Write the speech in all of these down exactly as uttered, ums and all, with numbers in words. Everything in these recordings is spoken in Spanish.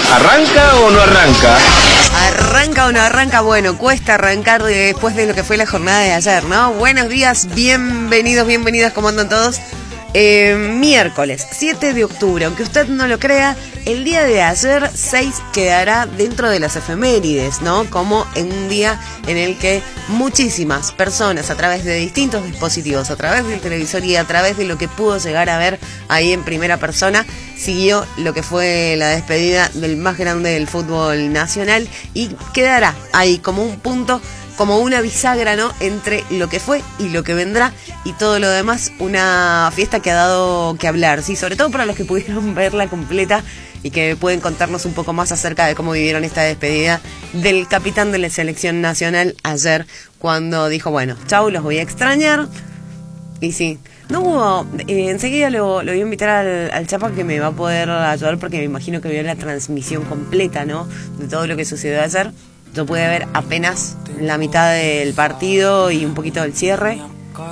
¿Arranca o no arranca? ¿Arranca o no arranca? Bueno, cuesta arrancar después de lo que fue la jornada de ayer, ¿no? Buenos días, bienvenidos, bienvenidas, ¿cómo andan todos? Eh, miércoles siete de octubre, aunque usted no lo crea, el día de ayer seis quedará dentro de las efemérides, ¿no? Como en un día en el que muchísimas personas a través de distintos dispositivos, a través del televisor y a través de lo que pudo llegar a ver ahí en primera persona, siguió lo que fue la despedida del más grande del fútbol nacional y quedará ahí como un punto, como una bisagra, ¿no?, entre lo que fue y lo que vendrá y todo lo demás, una fiesta que ha dado que hablar, sí, sobre todo para los que pudieron verla completa y que pueden contarnos un poco más acerca de cómo vivieron esta despedida del capitán de la selección nacional ayer, cuando dijo, bueno, chau, los voy a extrañar. Y sí, no hubo, eh, enseguida lo, lo voy a invitar al, al Chapa, que me va a poder ayudar porque me imagino que vio la transmisión completa, ¿no?, de todo lo que sucedió ayer. Yo pude ver apenas la mitad del partido y un poquito del cierre,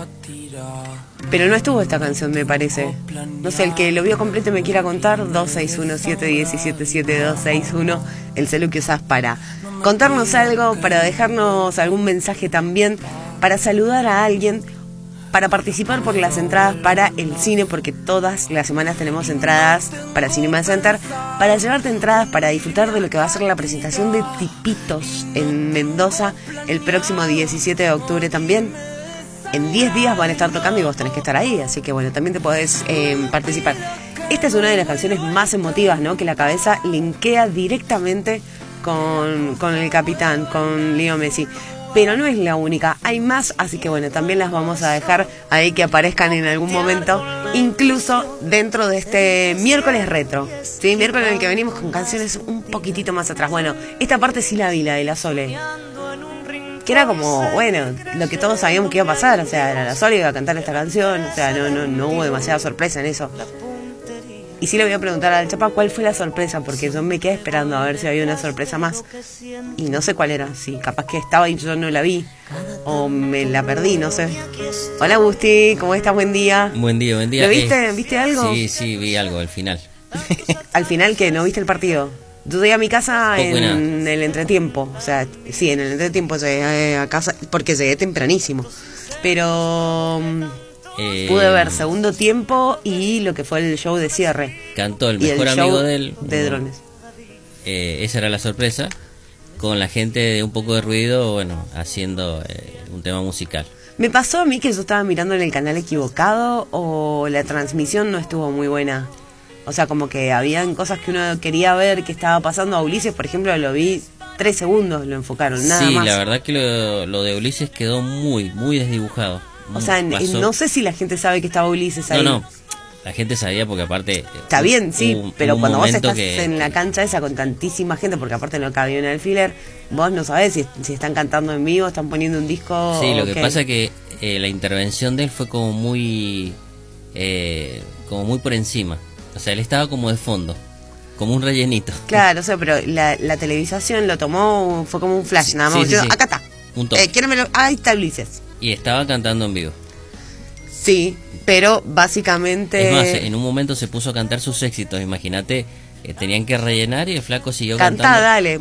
pero no estuvo esta canción, me parece. No sé, el que lo vio completo me quiera contar, dos seis uno, siete uno siete, siete dos seis uno, el celu que usás para contarnos algo, para dejarnos algún mensaje también, para saludar a alguien, para participar por las entradas para el cine, porque todas las semanas tenemos entradas para Cinema Center, para llevarte entradas para disfrutar de lo que va a ser la presentación de Tipitos en Mendoza el próximo diecisiete de octubre también. En diez días van a estar tocando y vos tenés que estar ahí, así que bueno, también te podés eh, participar. Esta es una de las canciones más emotivas, ¿no?, que la cabeza linkea directamente con, con el capitán, con Leo Messi. Pero no es la única, hay más, así que bueno, también las vamos a dejar ahí que aparezcan en algún momento, incluso dentro de este miércoles retro, ¿sí? Miércoles en el que venimos con canciones un poquitito más atrás. Bueno, esta parte sí la vi, la de la Sole, que era como, bueno, lo que todos sabíamos que iba a pasar, o sea, la Sole iba a cantar esta canción, o sea, no, no, no hubo demasiada sorpresa en eso. Y sí le voy a preguntar al Chapa cuál fue la sorpresa, porque yo me quedé esperando a ver si había una sorpresa más. Y no sé cuál era, si capaz que estaba y yo no la vi, o me la perdí, no sé. Hola Agustín, ¿cómo estás? Buen día. Buen día, buen día. ¿Lo viste? Eh, ¿Viste algo? Sí, sí, vi algo al final. ¿Al final qué? ¿No viste el partido? Yo llegué a mi casa Poco en el entretiempo, o sea, sí, en el entretiempo llegué a casa, porque llegué tempranísimo. Pero... Eh, pude ver segundo tiempo y lo que fue el show de cierre. Cantó el mejor el amigo de él. De drones. Eh, esa era la sorpresa. Con la gente de un poco de ruido, bueno, haciendo eh, un tema musical. Me pasó a mí que yo estaba mirando en el canal equivocado o la transmisión no estuvo muy buena. O sea, como que habían cosas que uno quería ver que estaba pasando. A Ulises, por ejemplo, lo vi tres segundos, lo enfocaron, nada sí, más. Sí, la verdad que lo, lo de Ulises quedó muy, muy desdibujado. O sea, Pasó. no sé si la gente sabe que estaba Ulises ahí. No, no, la gente sabía porque aparte... Está bien, sí, un, pero un cuando vos estás que... en la cancha esa con tantísima gente, porque aparte no cabía un alfiler, vos no sabés si, si están cantando en vivo, están poniendo un disco... Sí, lo que qué. pasa es que eh, la intervención de él fue como muy... Eh, como muy por encima. O sea, él estaba como de fondo, como un rellenito. Claro, o sea, pero la, la televisación lo tomó, fue como un flash, nada más. Sí, sí, Yo, sí. Acá está. Un toque. Eh, ¿quiérenmelo? Ahí está Ulises. Y estaba cantando en vivo. Sí, pero básicamente... Es más, en un momento se puso a cantar sus éxitos, imagínate, eh, tenían que rellenar y el flaco siguió Cantá, cantando. dale.